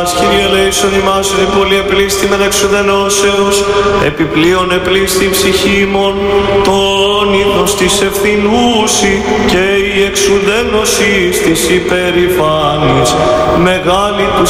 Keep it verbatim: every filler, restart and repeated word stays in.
Κύριε ελέησον ημάς, είναι πολύ επλήστη μεν εξουδενώσεως, επιπλέον επλήστη ψυχή ημών, τον είδος της ευθυνούση και η εξουδένωση της υπερηφάνης, μεγάλη του